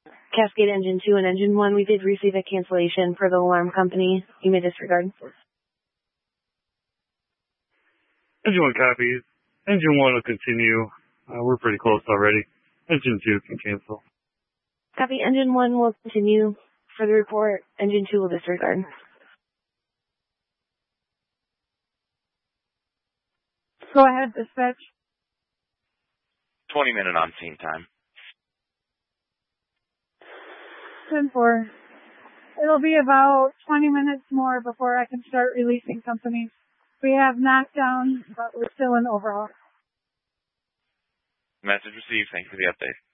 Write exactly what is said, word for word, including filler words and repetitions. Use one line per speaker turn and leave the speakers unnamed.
Cascade Engine two and Engine one, we did receive a cancellation per the alarm company. You may disregard.
Engine one copies. Engine one will continue. Uh, we're pretty close already. Engine two can cancel.
Copy. Engine one will continue for the report. Engine two will disregard.
Go ahead, dispatch.
twenty minute on scene time.
ten four. It'll be about twenty minutes more before I can start releasing companies. We have knockdown, but we're still in overhaul.
Message received. Thank you for the update.